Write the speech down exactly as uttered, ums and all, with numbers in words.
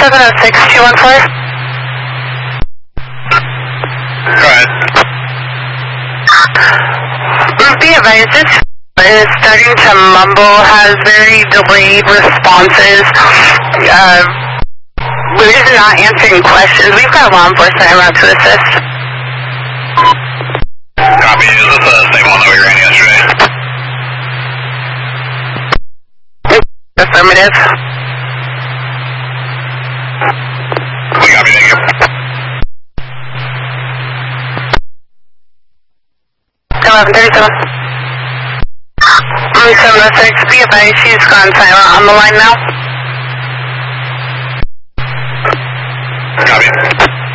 seven oh six, two one four. Go ahead. Be advised, this is starting to mumble, has very delayed responses. Uh, we're just not answering questions. We've got law enforcement around to assist. Copy. Is this the same one that we ran yesterday? Affirmative. We copy, thank you. eleven thirty-seven. seven oh six, be advised, she's gone silent on the line now. Copy.